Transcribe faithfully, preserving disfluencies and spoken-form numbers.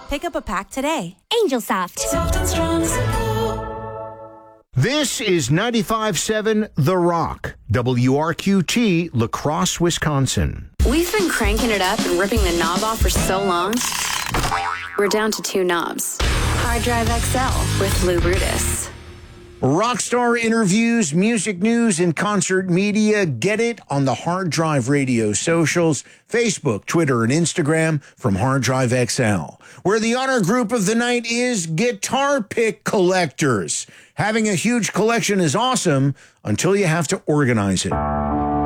Pick up a pack today. Angel Soft. Soft and strong support. This is ninety-five point seven The Rock, W R Q T, La Crosse, Wisconsin. We've been cranking it up and ripping the knob off for so long, we're down to two knobs. Hard Drive X L with Lou Brutus. Rockstar interviews, music news, and concert media. Get it on the Hard Drive Radio socials, Facebook, Twitter, and Instagram from Hard Drive X L, where the honor group of the night is Guitar Pick Collectors. Having a huge collection is awesome until you have to organize it.